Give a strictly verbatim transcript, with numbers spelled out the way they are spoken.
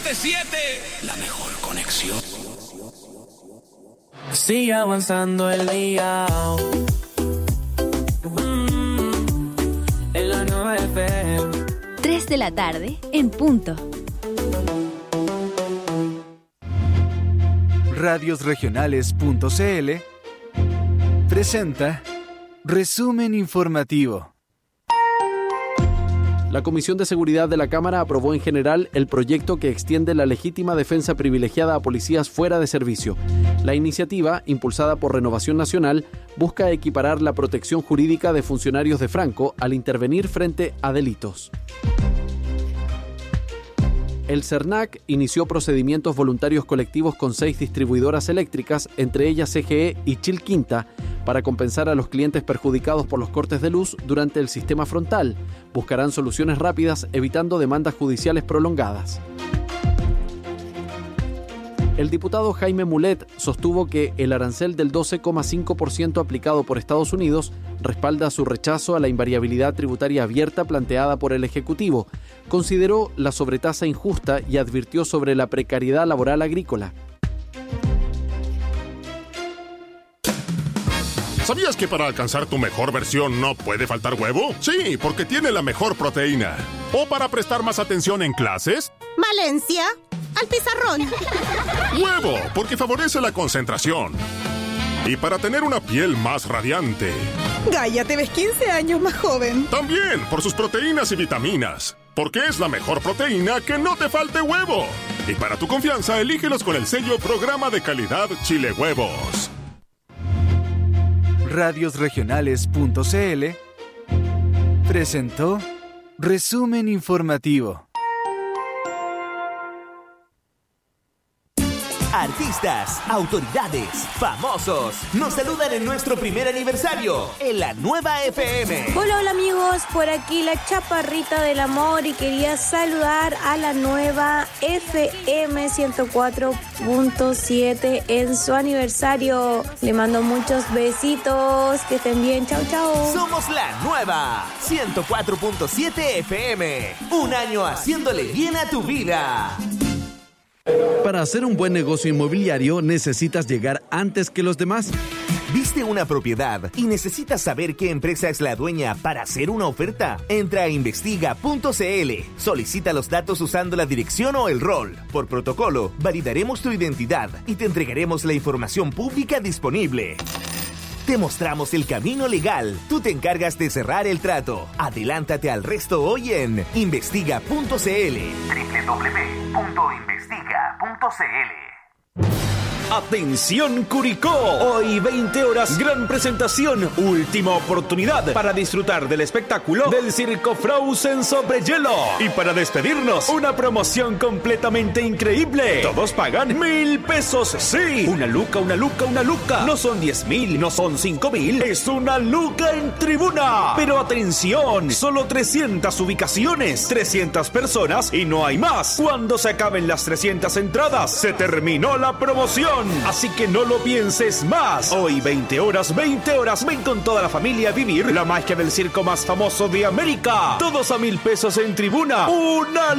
siete siete, la mejor conexión. Sigue avanzando el día. Mm, en la nueva F M. tres de la tarde, en punto. Radiosregionales.cl presenta Resumen Informativo. La Comisión de Seguridad de la Cámara aprobó en general el proyecto que extiende la legítima defensa privilegiada a policías fuera de servicio. La iniciativa, impulsada por Renovación Nacional, busca equiparar la protección jurídica de funcionarios de Franco al intervenir frente a delitos. El CERNAC inició procedimientos voluntarios colectivos con seis distribuidoras eléctricas, entre ellas C G E y Chilquinta, para compensar a los clientes perjudicados por los cortes de luz durante el sistema frontal. Buscarán soluciones rápidas, evitando demandas judiciales prolongadas. El diputado Jaime Mulet sostuvo que el arancel del doce coma cinco por ciento aplicado por Estados Unidos respalda su rechazo a la invariabilidad tributaria abierta planteada por el Ejecutivo. Consideró la sobretasa injusta y advirtió sobre la precariedad laboral agrícola. ¿Sabías que para alcanzar tu mejor versión no puede faltar huevo? Sí, porque tiene la mejor proteína. ¿O para prestar más atención en clases? Valencia, al pizarrón. Huevo, porque favorece la concentración. Y para tener una piel más radiante. Gaia, te ves quince años más joven. También por sus proteínas y vitaminas. Porque es la mejor proteína que no te falte huevo. Y para tu confianza, elígelos con el sello Programa de Calidad Chile Huevos. Radiosregionales.cl presentó Resumen Informativo. Artistas, autoridades, famosos nos saludan en nuestro primer aniversario en la nueva F M. Hola, hola amigos, por aquí la chaparrita del amor y quería saludar a la nueva F M ciento cuatro punto siete en su aniversario. Le mando muchos besitos, que estén bien, chao, chao. Somos la nueva ciento cuatro punto siete F M, un año haciéndole bien a tu vida. Para hacer un buen negocio inmobiliario necesitas llegar antes que los demás. ¿Viste una propiedad y necesitas saber qué empresa es la dueña para hacer una oferta? Entra a investiga punto c l. Solicita los datos usando la dirección o el rol. Por protocolo, validaremos tu identidad y te entregaremos la información pública disponible. Te mostramos el camino legal. Tú te encargas de cerrar el trato. Adelántate al resto hoy en investiga punto c l. doble u doble u doble u punto investiga punto c l. Atención Curicó, hoy veinte horas, gran presentación, última oportunidad para disfrutar del espectáculo del Circo Frozen sobre hielo. Y para despedirnos, una promoción completamente increíble. Todos pagan mil pesos, sí, una luca, una luca, una luca. No son diez mil, no son cinco mil, es una luca en tribuna. Pero atención, solo trescientas ubicaciones, trescientas personas y no hay más. Cuando se acaben las trescientas entradas, se terminó la promoción. Así que no lo pienses más. Hoy veinte horas, veinte horas, ven con toda la familia a vivir la magia del circo más famoso de América. Todos a mil pesos en tribuna. ¡Una